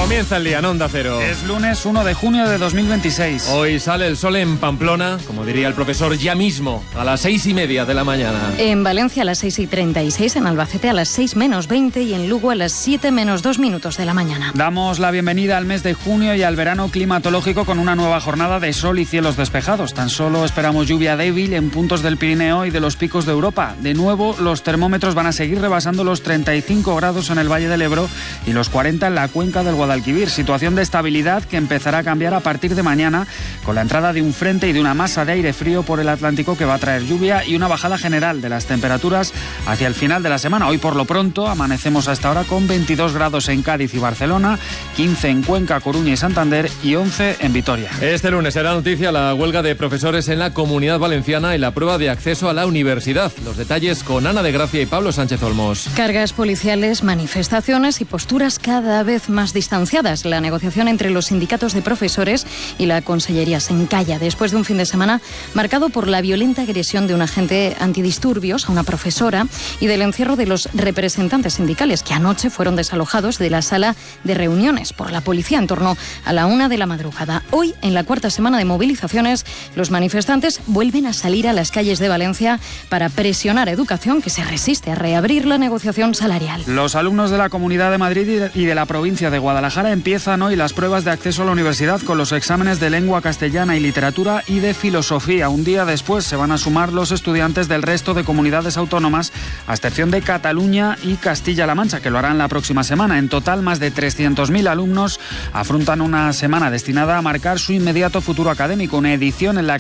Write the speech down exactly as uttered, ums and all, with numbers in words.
Comienza el día en Onda Cero. Es lunes uno de junio de dos mil veintiséis. Hoy sale el sol en Pamplona, como diría el profesor, ya mismo, a las seis y media de la mañana. En Valencia a las seis y treinta y seis, en Albacete a las seis menos veinte y en Lugo a las siete menos dos minutos de la mañana. Damos la bienvenida al mes de junio y al verano climatológico con una nueva jornada de sol y cielos despejados. Tan solo esperamos lluvia débil en puntos del Pirineo y de los picos de Europa. De nuevo, los termómetros van a seguir rebasando los treinta y cinco grados en el Valle del Ebro y los cuarenta en la cuenca del Guadalquivir. Situación de estabilidad que empezará a cambiar a partir de mañana con la entrada de un frente y de una masa de aire frío por el Atlántico que va a traer lluvia y una bajada general de las temperaturas hacia el final de la semana. Hoy por lo pronto amanecemos a esta hora con veintidós grados en Cádiz y Barcelona, quince en Cuenca, Coruña y Santander y once en Vitoria. Este lunes será noticia la huelga de profesores en la Comunidad Valenciana y la prueba de acceso a la universidad. Los detalles con Ana de Gracia y Pablo Sánchez Olmos. Cargas policiales, manifestaciones y posturas cada vez más distanciadas. La negociación entre los sindicatos de profesores y la Consellería se encalla después de un fin de semana marcado por la violenta agresión de un agente antidisturbios a una profesora y del encierro de los representantes sindicales que anoche fueron desalojados de la sala de reuniones por la policía en torno a la una de la madrugada. Hoy, en la cuarta semana de movilizaciones, los manifestantes vuelven a salir a las calles de Valencia para presionar a Educación, que se resiste a reabrir la negociación salarial. Los alumnos de la Comunidad de Madrid y de la provincia de Guadalajara empiezan hoy las pruebas de acceso a la universidad con los exámenes de lengua castellana y literatura y de filosofía. Un día después se van a sumar los estudiantes del resto de comunidades autónomas, a excepción de Cataluña y Castilla-La Mancha, que lo harán la próxima semana. En total, más de trescientos mil alumnos afrontan una semana destinada a marcar su inmediato futuro académico, una edición en la